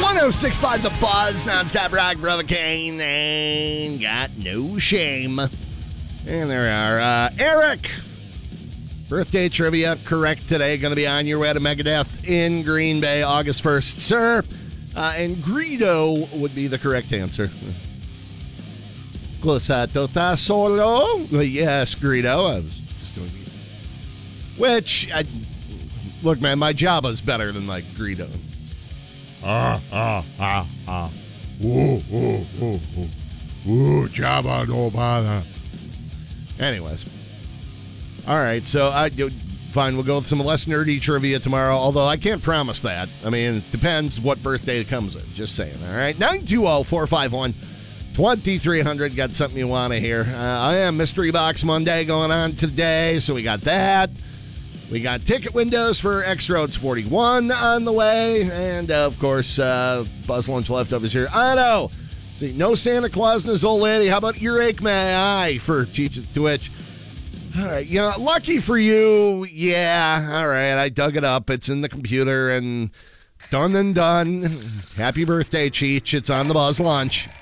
106.5 The Buzz, non-stop rock, Brother Kane, ain't got no shame. And there are Eric. Birthday trivia, correct today. Going to be on your way to Megadeth in Green Bay, August 1st, sir. And Greedo would be the correct answer. Glosato ta solo? Yes, Greedo. I was just doing it. Which, look, man, my Jabba's better than, like, Greedo. Ooh, Jabba no bother. Anyways. All right, so fine, we'll go with some less nerdy trivia tomorrow, although I can't promise that. I mean, it depends what birthday it comes in. Just saying, all right? 920-451-2300. Got something you want to hear. I am Mystery Box Monday going on today, so we got that. We got ticket windows for X Roads 41 on the way, and, of course, Buzz Lunch leftovers here. I know. See, no Santa Claus and his old lady. How about earache my eye for Twitch? All right, lucky for you, yeah, all right, I dug it up. It's in the computer, and done and done. Happy birthday, Cheech. It's on the Buzz Lunch.